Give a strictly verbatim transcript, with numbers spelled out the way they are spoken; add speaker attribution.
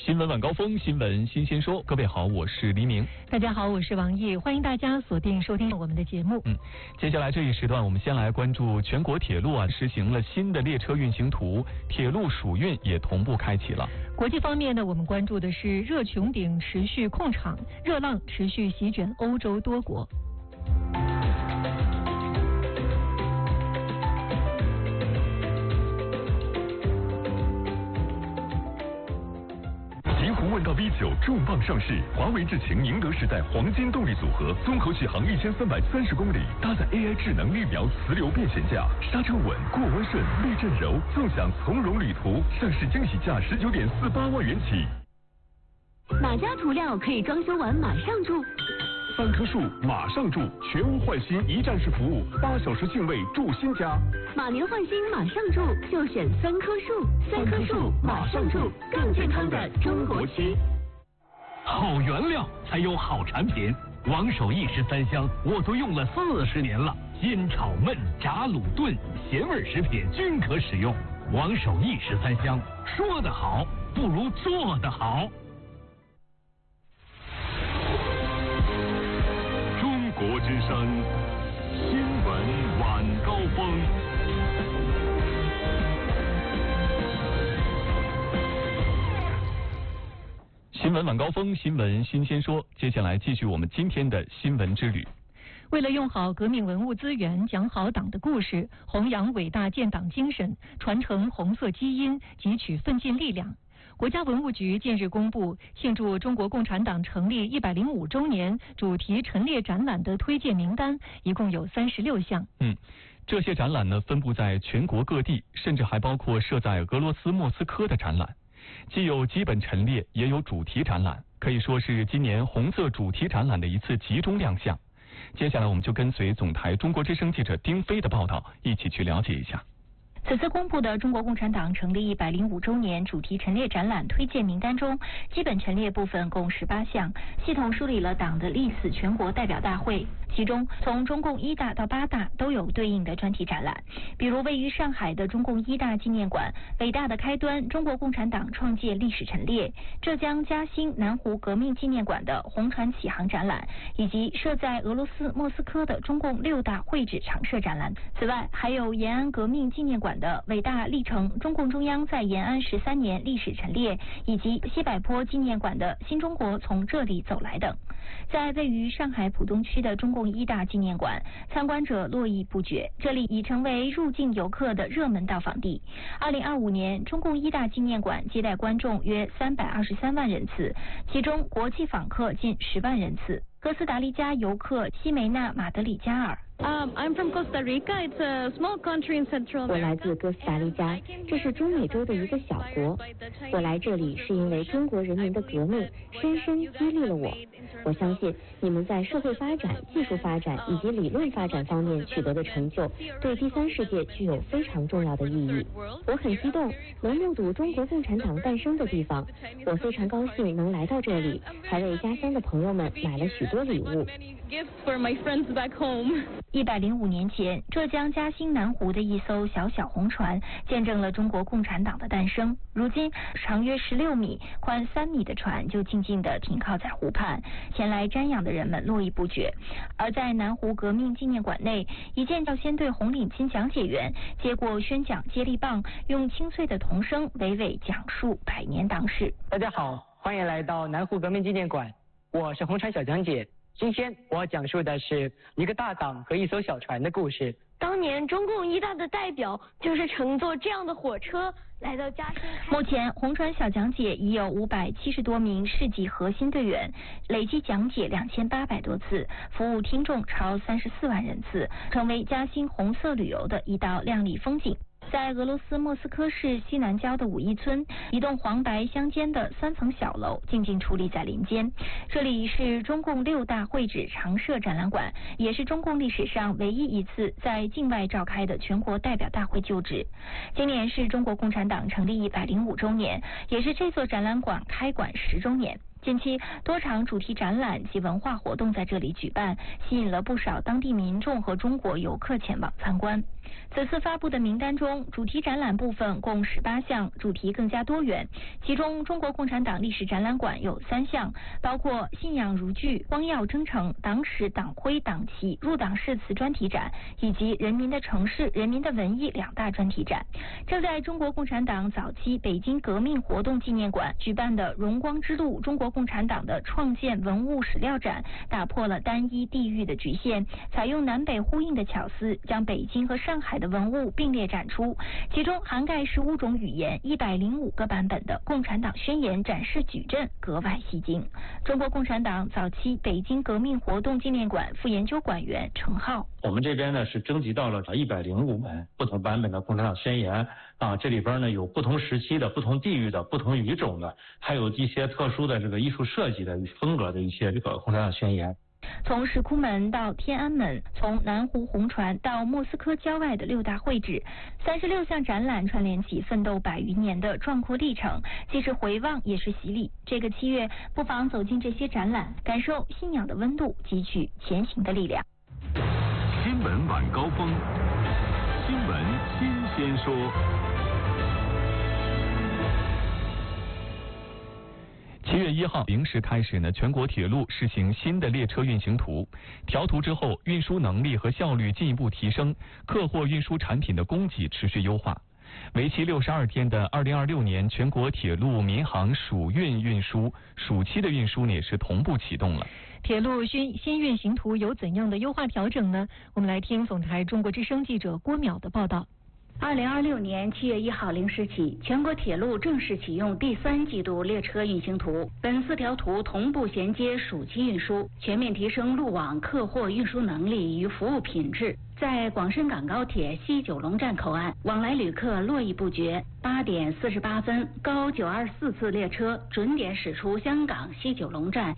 Speaker 1: 新闻晚高峰，新闻新鲜说。各位好，我是黎明。
Speaker 2: 大家好，我是王毅，欢迎大家锁定收听我们的节目。
Speaker 1: 嗯，接下来这一时段，我们先来关注全国铁路啊实行了新的列车运行图，铁路暑运也同步开启了。
Speaker 2: 国际方面呢，我们关注的是热穹顶持续控场，热浪持续席卷欧洲多国。
Speaker 3: 极狐问道 V 九重磅上市，华为智擎宁德时代黄金动力组合，综合续航一千三百三十公里，搭载 A I 智能绿描磁流变悬架，刹车稳，过弯顺，避震柔，纵享从容旅途。上市惊喜价十九点四八万元起。
Speaker 4: 哪家涂料可以装修完马上住？
Speaker 3: 三棵树马上住，全屋换新一站式服务，八小时净位住新家。
Speaker 4: 马年换新马上住，就选三棵树。三棵树马上住，更健康的中国区。
Speaker 5: 好原料才有好产品，王守义十三香我都用了四十年了，煎炒焖炸卤炖咸味食品均可使用。王守义十三香，说得好不如做得好。
Speaker 3: 中国之声，新闻晚高峰。
Speaker 1: 新闻晚高峰，新闻新鲜说。接下来继续我们今天的新闻之旅。
Speaker 2: 为了用好革命文物资源，讲好党的故事，弘扬伟大建党精神，传承红色基因，汲取奋进力量，国家文物局近日公布庆祝中国共产党成立一百零五周年主题陈列展览的推荐名单，一共有三十六项。
Speaker 1: 嗯，这些展览呢分布在全国各地，甚至还包括设在俄罗斯莫斯科的展览，既有基本陈列，也有主题展览，可以说是今年红色主题展览的一次集中亮相。接下来我们就跟随总台中国之声记者丁飞的报道，一起去了解一下。
Speaker 6: 此次公布的中国共产党成立一百零五周年主题陈列展览推荐名单中，基本陈列部分共十八项，系统梳理了党的历次全国代表大会，其中从中共一大到八大都有对应的专题展览，比如位于上海的中共一大纪念馆伟大的开端中国共产党创建历史陈列，浙江嘉兴南湖革命纪念馆的红船启航展览，以及设在俄罗斯莫斯科的中共六大会址常设展览。此外还有延安革命纪念馆的伟大历程中共中央在延安十三年历史陈列，以及西柏坡纪念馆的新中国从这里走来等。在位于上海浦东区的中共一大纪念馆，参观者络绎不绝，这里已成为入境游客的热门到访地。二零二五年中共一大纪念馆接待观众约三百二十三万人次，其中国际访客近十万人次。哥斯达黎加游客西梅纳马德里加尔。
Speaker 7: Um, I'm from Costa Rica. It's a small country in Central America.
Speaker 8: 我来自哥斯达黎加，这是中美洲的一个小国。我来这里是因为中国人民的革命深深激励了我。我相信你们在社会发展、技术发展以及理论发展方面取得的成就，对第三世界具有非常重要的意义。我很激动能目睹中国共产党诞生的地方，我非常高兴能来到这里，还为家乡的朋友们买了许多礼物。
Speaker 6: 一百零五年前，浙江嘉兴南湖的一艘小小红船，见证了中国共产党的诞生。如今，长约十六米、宽三米的船就静静地停靠在湖畔，前来瞻仰的人们络绎不绝。而在南湖革命纪念馆内，一见教先队红领巾讲解员接过宣讲接力棒，用清脆的童声娓娓讲述百年党史。
Speaker 9: 大家好，欢迎来到南湖革命纪念馆，我是红船小讲解。今天我要讲述的是一个大党和一艘小船的故事。
Speaker 7: 当年中共一大的代表就是乘坐这样的火车来到嘉兴。
Speaker 6: 目前红船小讲解已有五百七十多名市级核心队员，累计讲解两千八百多次，服务听众超三十四万人次，成为嘉兴红色旅游的一道亮丽风景。在俄罗斯莫斯科市西南郊的五一村，一栋黄白相间的三层小楼静静矗立在林间。这里是中共六大会址常设展览馆，也是中共历史上唯一一次在境外召开的全国代表大会旧址。今年是中国共产党成立一百零五周年，也是这座展览馆开馆十周年。 近期多场主题展览及文化活动在这里举办，吸引了不少当地民众和中国游客前往参观。此次发布的名单中，主题展览部分共十八项，主题更加多元。其中，中国共产党历史展览馆有三项，包括信仰如炬、光耀征程、党史、党徽、党旗、入党誓词专题展，以及人民的城市、人民的文艺两大专题展。正在中国共产党早期北京革命活动纪念馆举办的荣光之路中国共产党的创建文物史料展，打破了单一地域的局限，采用南北呼应的巧思，将北京和上海的文物并列展出，其中涵盖十五种语言、一百零五个版本的《共产党宣言》展示矩阵格外吸睛。中国共产党早期北京革命活动纪念馆副研究馆员程浩：
Speaker 10: 我们这边呢是征集到了一百零五本不同版本的《共产党宣言》啊，这里边呢有不同时期的、不同地域的、不同语种的，还有一些特殊的这个艺术设计的风格的一些这个《共产党宣言》。
Speaker 6: 从石窟门到天安门，从南湖红船到莫斯科郊外的六大会址，三十六项展览串联起奋斗百余年的壮阔历程，既是回望也是洗礼。这个七月，不妨走进这些展览，感受信仰的温度，汲取前行的力量。
Speaker 3: 新闻晚高峰，新闻新鲜说。
Speaker 1: 七月一号零时开始呢，全国铁路实行新的列车运行图。调图之后，运输能力和效率进一步提升，客货运输产品的供给持续优化。为期六十二天的二零二六年全国铁路民航暑运运输暑期的运输呢，也是同步启动了。
Speaker 2: 铁路新新运行图有怎样的优化调整呢？我们来听总台中国之声记者郭淼的报道。
Speaker 11: 二零二六年七月一号零时起，全国铁路正式启用第三季度列车运行图。本四条图同步衔接暑期运输，全面提升路网客货运输能力与服务品质。在广深港高铁西九龙站口岸，往来旅客络绎不绝。八点四十八分，高九二四次列车准点驶出香港西九龙站。